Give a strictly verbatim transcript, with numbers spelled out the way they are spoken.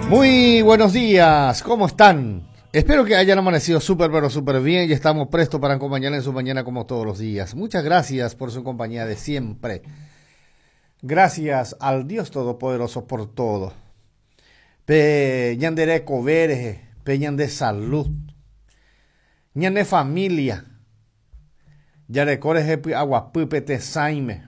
Muy buenos días, ¿cómo están? Espero que hayan amanecido súper, pero súper bien y estamos prestos para acompañarles en su mañana como todos los días. Muchas gracias por su compañía de siempre. Gracias al Dios Todopoderoso por todo. Pe ñandere covereje, pe ñande salud, ñande familia, yarecoreje aguapípete saime,